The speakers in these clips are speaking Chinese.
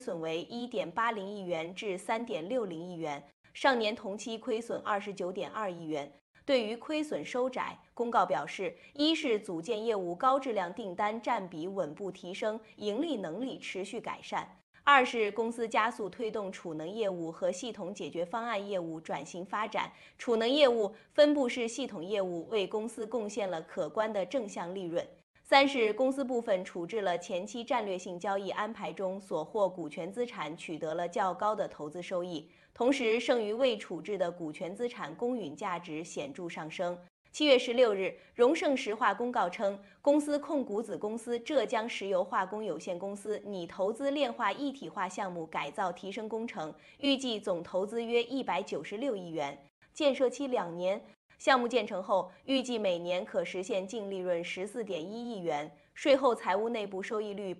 损为1.80亿元至3.60亿元，上年同期亏损29.2亿元。对于亏损收窄，公告表示，一是组件业务高质量订单占比稳步提升，盈利能力持续改善；二是公司加速推动储能业务和系统解决方案业务转型发展，储能业务、分布式系统业务为公司贡献了可观的正向利润。三是公司部分处置了前期战略性交易安排中所获股权资产，取得了较高的投资收益，同时剩余未处置的股权资产公允价值显著上升。7月16日，荣盛石化公告称，公司控股子公司浙江石油化工有限公司拟投资炼化一体化项目改造提升工程，预计总投资约196亿元，建设期2年。项目建成后，预计每年可实现净利润14.1亿元，税后财务内部收益率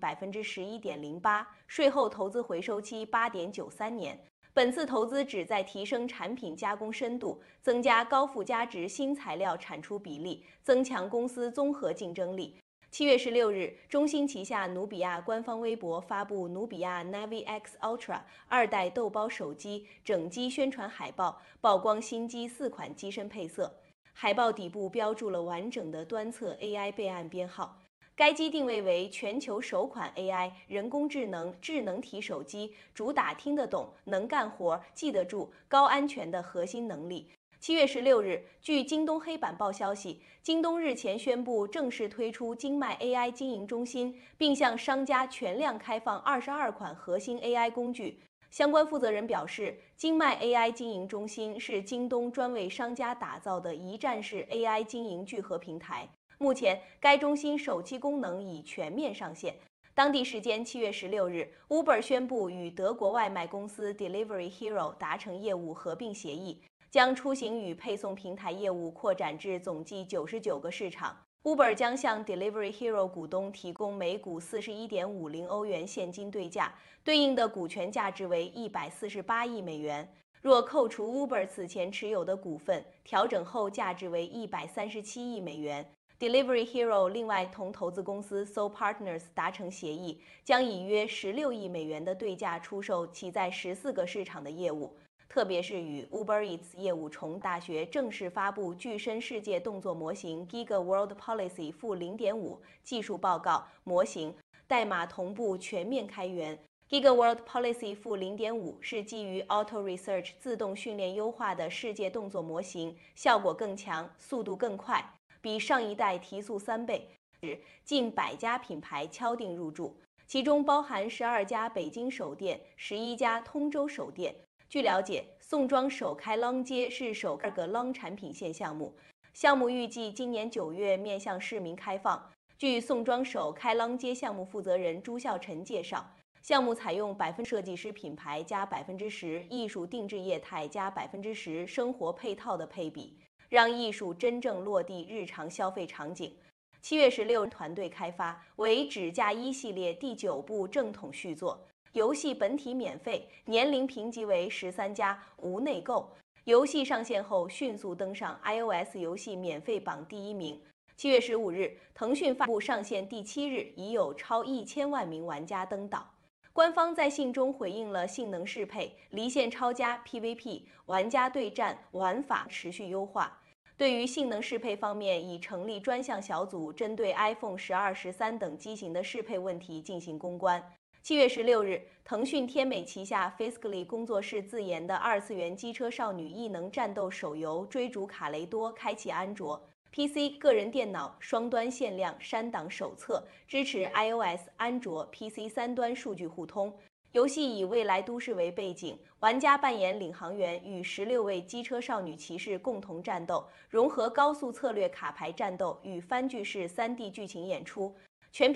11.08%，税后投资回收期8.93年。本次投资旨在提升产品加工深度，增加高附加值新材料产出比例，增强公司综合竞争力。7月16日，中兴旗下努比亚官方微博发布努比亚 Navi X Ultra 2代豆包手机整机宣传海报，曝光新机4款机身配色。海报底部标注了完整的端侧 AI 备案编号。该机定位为全球首款 AI 人工智能智能体手机，主打听得懂、能干活、记得住、高安全的核心能力。7月16日，据京东黑板报消息，京东日前宣布正式推出京迈 AI 经营中心，并向商家全量开放22款核心 AI 工具。相关负责人表示，京迈 AI 经营中心是京东专为商家打造的一站式 AI 经营聚合平台。目前，该中心首期功能已全面上线。当地时间7月16日，Uber 宣布与德国外卖公司 Delivery Hero 达成业务合并协议，将出行与配送平台业务扩展至总计99个市场。Uber 将向 Delivery Hero 股东提供每股41.50欧元现金对价，对应的股权价值为148亿美元。若扣除 Uber 此前持有的股份，调整后价值为137亿美元。Delivery Hero 另外同投资公司 Soul Partners 达成协议，将以约16亿美元的对价出售其在14个市场的业务。特别是与 Uber Eats 业务重大学正式发布具身世界动作模型 Giga World Policy 负 0.5 技术报告模型，代码同步全面开源。Giga World Policy 负 0.5 是基于 Auto Research 自动训练优化的世界动作模型，效果更强，速度更快，比上一代提速3倍，近100家品牌敲定入驻，其中包含12家北京首店、11家通州首店。据了解，宋庄首开 Long 街是首2个 Long 产品线项目，项目预计今年9月面向市民开放。据宋庄首开 Long 街项目负责人朱孝臣介绍，项目采用设计师品牌加10%艺术定制业态加10%生活配套的配比，让艺术真正落地日常消费场景。7月16日，团队开发为《纸嫁衣》系列第9部正统续作。游戏本体免费，年龄评级为13+，无内购。游戏上线后迅速登上 iOS 游戏免费榜第1名。7月15日，腾讯发布上线第7日，已有超1000万名玩家登岛。官方在信中回应了性能适配、离线超加 PVP、玩家对战玩法持续优化。对于性能适配方面，已成立专项小组，针对 iPhone 12、13等机型的适配问题进行攻关。7月16日，腾讯天美旗下 Fiscally 工作室自研的2次元机车少女异能战斗手游《追逐卡雷多》开启安卓、PC、个人电脑双端限量删档手册，支持 iOS、安卓、PC 3端数据互通。游戏以未来都市为背景，玩家扮演领航员，与16位机车少女骑士共同战斗，融合高速策略卡牌战斗与番剧式3D 剧情演出。